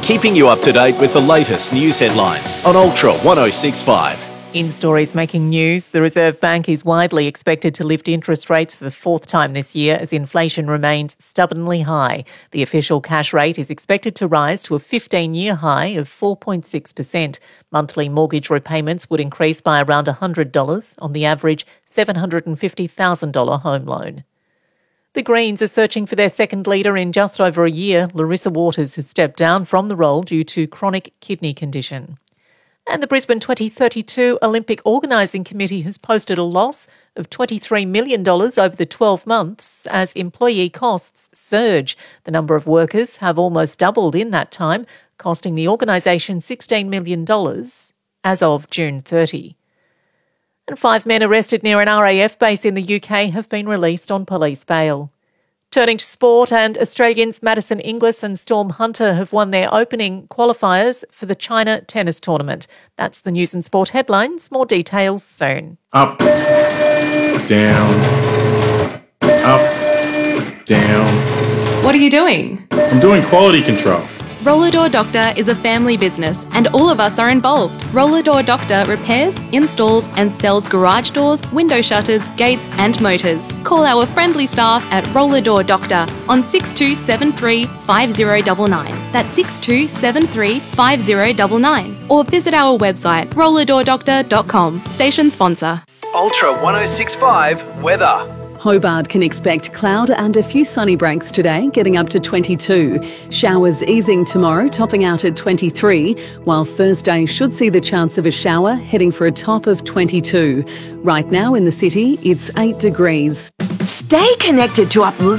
keeping you up to date with the latest news headlines on Ultra 1065. In stories making news, the Reserve Bank is widely expected to lift interest rates for the fourth time this year as inflation remains stubbornly high. The official cash rate is expected to rise to a 15-year high of 4.6%. Monthly mortgage repayments would increase by around $100 on the average $750,000 home loan. The Greens are searching for their second leader in just over a year. Larissa Waters has stepped down from the role due to chronic kidney condition. And the Brisbane 2032 Olympic Organising Committee has posted a loss of $23 million over the 12 months as employee costs surge. The number of workers have almost doubled in that time, costing the organisation $16 million as of June 30. And 5 men arrested near an RAF base in the UK have been released on police bail. Turning to sport, and Australians Madison Inglis and Storm Hunter have won their opening qualifiers for the China tennis tournament. That's the news and sport headlines. More details soon. Up, down, up, down. What are you doing? I'm doing quality control. Roller Door Doctor is a family business and all of us are involved. Roller Door Doctor repairs, installs and sells garage doors, window shutters, gates and motors. Call our friendly staff at Roller Door Doctor on 6273 5099. That's 6273 5099. Or visit our website rollerdoordoctor.com. Station sponsor. Ultra 1065 weather. Hobart can expect cloud and a few sunny breaks today, getting up to 22. Showers easing tomorrow, topping out at 23, while Thursday should see the chance of a shower, heading for a top of 22. Right now in the city, it's 8 degrees. Stay connected to uplift